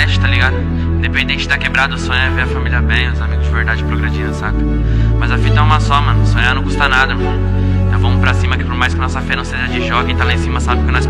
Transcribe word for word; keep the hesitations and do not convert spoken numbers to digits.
internet, tá ligado? Independente da quebrada, o sonho é ver a família bem, os amigos de verdade progredindo, saca? Mas a fita é uma só, mano. Sonhar não custa nada, mano. Então vamos pra cima, que por mais que nossa fé não seja de jogo, quem tá lá em cima sabe que nós